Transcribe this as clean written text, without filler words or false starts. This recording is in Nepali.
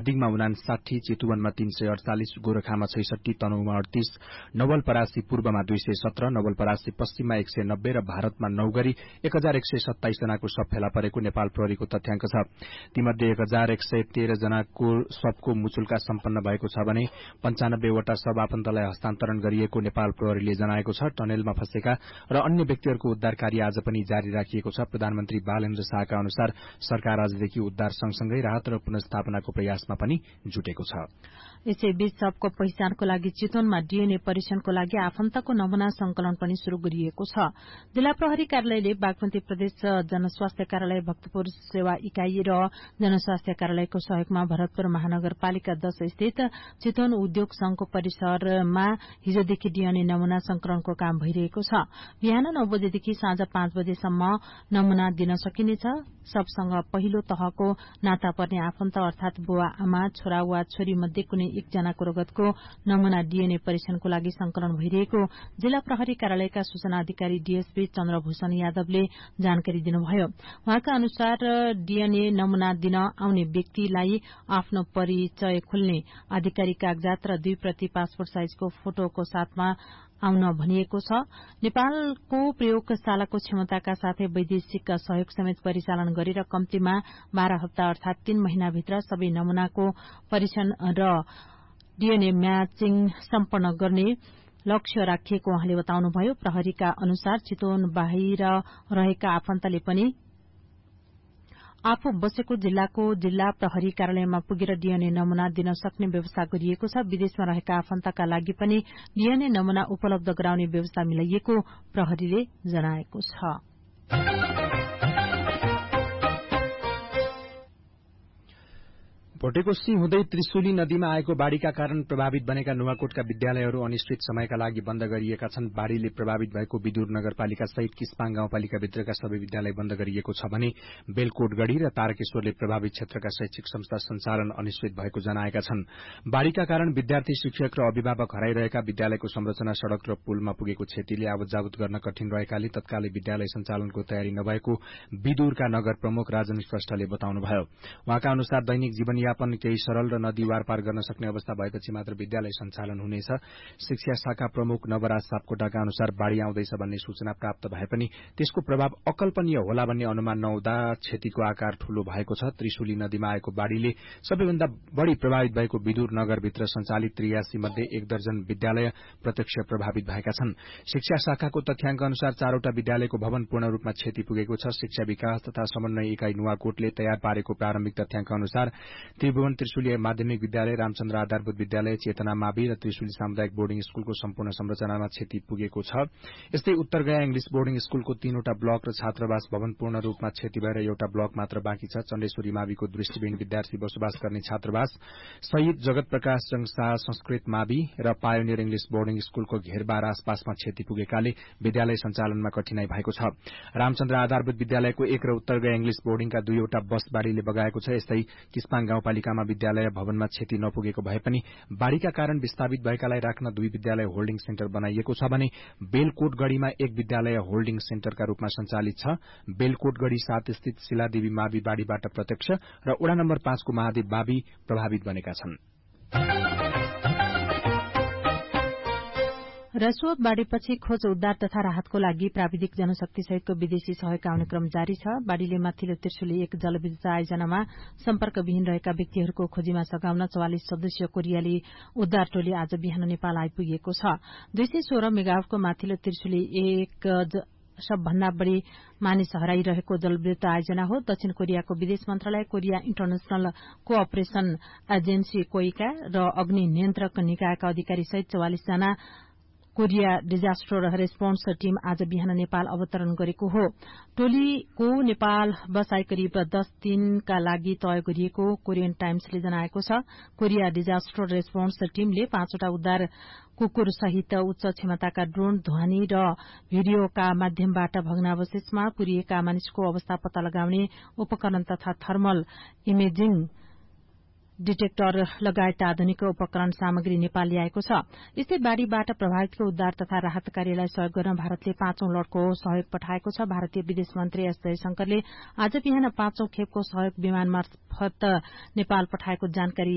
धादिङमा 59, चितुवनमा 348, गोरखामा 66, तनहुमा 38, नवलपरासी पूर्वमा 217, नवलपरासी पश्चिममा 190 र भारतमा 9 गरी 1127 जनाको शव फेला परेको नेपाल प्रहरीको तथ्याङ्क छ। तीमध्ये 1113 जनाको शवको मुचुल्का सम्पन्न भएको छ भने 95 वटा शव आफन्तलाई हस्तान्तरण गरिएको नेपाल प्रहरीले जनाएको छ। टनेलमा फँसेका र अन्य व्यक्तिहरूको उद्धार कार्य आज पनि जारी राखिएको छ। प्रधानमन्त्री बालेन्द्र शाहका अनुसार सरकार आजदेखि उद्धार सँगसँगै राहत र पुनर्स्थापनाको प्रयासमा पनि जुटेको छ। यसैबीच शवको पहिचानको लागि चितवनमा डीएनए परीक्षणको लागि आफन्तको नमूना संकलन पनि शुरू गरिएको छ। जिल्ला प्रहरी कार्यालयले बागमती प्रदेश जनस्वास्थ्य कार्यालय भक्तपुर सेवा इकाई र जनस्वास्थ्य कार्यालयको सहयोगमा भरतपुर महानगरपालिका 10 स्थित चितवन उद्योग संघको परिसरमा हिजोदेखि डीएनए नमूना संकलनको काम भइरहेको छ। बिहान 9 बजेदेखि साँझ 5 बजेसम्म नमूना दिन सकिनेछ। सबसँग पहिलो तहको नाता पर्ने आफन्त अर्थात बुवा आमा छोरा वा छोरी मध्ये कुनै एकजनाको रगतको नमूना डीएनए परीक्षणको लागि संकलन भइरहेको जिल्ला प्रहरी कार्यालयका सूचना अधिकारी डीएसपी चन्द्रभूषण यादवले जानकारी दिनुभयो। उहाँका अनुसार डीएनए नमूना दिन आउने व्यक्तिलाई आफ्नो परिचय खुल्ने आधिकारिक कागजात र 2 प्रति पासपोर्ट साइजको फोटोको साथमा आउन भनिएको छ। नेपालको प्रयोगशालाको क्षमताका साथै वैदेशिक सहयोग समेत परिचालन गरेर कम्तीमा 12 हप्ता अर्थात 3 महिनाभित्र सबै नमूनाको परीक्षण र डीएनए म्याचिङ सम्पन्न गर्ने लक्ष्य राखिएको उहाँले बताउनुभयो। प्रहरीका अनुसार चितवन बाहिर रहेका आफन्तले पनि आफू बसेको जिल्लाको जिल्ला प्रहरी कार्यालयमा पुगेर डीएनए नमूना दिन सक्ने व्यवस्था गरिएको छ। विदेशमा रहेका आफन्तका लागि पनि डीएनए नमूना उपलब्ध गराउने व्यवस्था मिलाइएको प्रहरीले जनाएको छ। भोटेकोशी हुँदै त्रिशुली नदीमा आएको बाढ़ीका कारण प्रभावित बनेका नुवाकोटका विद्यालयहरू अनिश्चित समयका लागि बन्द गरिएका छन्। बाढ़ीले प्रभावित भएको विदुर नगरपालिका सहित किस्पाङ गाउँपालिकाभित्रका सबै विद्यालय बन्द गरिएको छ भने बेलकोटगढ़ी र तारकेश्वरले प्रभावित क्षेत्रका शैक्षिक संस्था सञ्चालन अनिश्चित भएको जनाएका छन्। बाढ़ीका कारण विद्यार्थी शिक्षक र अभिभावक हराइरहेका विद्यालयको संरचना सड़क र पुलमा पुगेको क्षतिले आवतजावत गर्न कठिन रहेकाले तत्कालै विद्यालय सञ्चालनको तयारी नभएको विदुरका नगर प्रमुख राजन श्रेष्ठले बताउनुभयो। उहाँका अनुसार दैनिक जीवन केही सरल र नदी वारपार गर्न सक्ने अवस्था भएपछि मात्र विद्यालय सञ्चालन हुनेछ। शिक्षा शाखा प्रमुख नवराज सापकोटाका अनुसार बाढ़ी आउँदैछ भन्ने सूचना प्राप्त भए पनि त्यसको प्रभाव अकल्पनीय होला भन्ने अनुमान नहुँदा क्षतिको आकार ठूलो भएको छ। त्रिशुली नदीमा आएको बाढ़ीले सबैभन्दा बढ़ी प्रभावित भएको विदुर नगरभित्र सञ्चालित 83 मध्ये 1 दर्जन विद्यालय प्रत्यक्ष प्रभावित भएका छन्। शिक्षा शाखाको तथ्याङ्क अनुसार 4वटा विद्यालयको भवन पूर्ण रूपमा क्षति पुगेको छ। शिक्षा विकास तथा समन्वय इकाई नुवाकोटले तयार पारेको प्रारम्भिक तथ्याङ्क अनुसार त्रिभुवन त्रिशुली माध्यमिक विद्यालय, रामचन्द्र आधारभूत विद्यालय, चेतना मावि र त्रिशुली सामुदायिक बोर्डिङ स्कूलको सम्पूर्ण संरचनामा क्षति पुगेको छ। यस्तै उत्तरगया इंग्लिश बोर्डिङ स्कूलको 3वटा ब्लक र छात्रावास भवन पूर्ण रूपमा क्षति भएर एउटा ब्लक मात्र बाँकी छ। चण्डेश्वरी माविको दृष्टिविहीन विद्यार्थी बसोबास गर्ने छात्रावास शहीद जगत प्रकाश जंगशाह संस्कृत मावि र पायोनियर इंग्लिश बोर्डिङ स्कूलको घेरबार आसपासमा क्षति पुगेकाले विद्यालय सञ्चालनमा कठिनाई भएको छ। रामचन्द्र आधारभूत विद्यालयको 1 र उत्तरगया इंग्लिश बोर्डिङका 2वटा बस बाढ़ीले बगाएको छ। यस्तै किस्पाङ गाउँपालिकामा विद्यालय भवनमा क्षति नपुगेको भए पनि बाढ़ीका कारण विस्थापित भएकालाई राख्न 2 विद्यालय होल्डिङ सेन्टर बनाइएको छ भने बेलकोटगढ़ीमा 1 विद्यालय होल्डिङ सेन्टरका रूपमा सञ्चालित छ। बेलकोटगढ़ी 7 स्थित शिलादेवी मावि बाढ़ीबाट प्रत्यक्ष र वडा नम्बर 5 को महादेव मावि प्रभावित बनेका छन्। रसुवा बाढ़ीपछि खोज उद्धार तथा राहतको लागि प्राविधिक जनशक्ति सहितको विदेशी सहयोग आउने क्रम जारी छ। बाढ़ीले माथिल्लो त्रिशुली 1 जलविद्युत आयोजनामा सम्पर्कविहीन रहेका व्यक्तिहरूको खोजीमा सघाउन 44 सदस्यीय कोरियाली उद्धार टोली आज बिहान नेपाल आइपुगेको छ। 216 मेगावाटको माथिल्लो त्रिशुली 1 सबभन्दा बढ़ी मानिस हराइरहेको जलविद्युत आयोजना हो। दक्षिण कोरियाको विदेश मन्त्रालय, कोरिया इन्टरनेशनल कोअपरेशन एजेन्सी कोइका र अग्नि नियन्त्रक निकायका अधिकारी सहित 44 जना कोरिया डिजास्टर रेस्पोन्स टीम आज बिहान नेपाल अवतरण गरेको हो। टोलीको नेपाल बसाई करिब 10 दिनका लागि तय गरिएको कोरियन टाइम्सले जनाएको छ। कोरिया डिजास्टर रेस्पोन्स टीमले 5वटा उद्धार कुकुर सहित उच्च क्षमताका ड्रोन, ध्वनि र भिडियोका माध्यमबाट भग्नावशेषमा पुरिएका मानिसको अवस्था पत्ता लगाउने उपकरण तथा थर्मल इमेजिङ डिटेक्टर लगायत आधुनिक उपकरण सामग्री नेपाल ल्याएको छ। यस्तै बाढ़ीबाट प्रभावितको उद्धार तथा राहत कार्यलाई सहयोग गर्न भारतले 5औं लटको सहयोग पठाएको छ। भारतीय विदेश मन्त्री एस जयशंकरले आज बिहान 5औं खेपको सहयोग विमान मार्फत नेपाल पठाएको जानकारी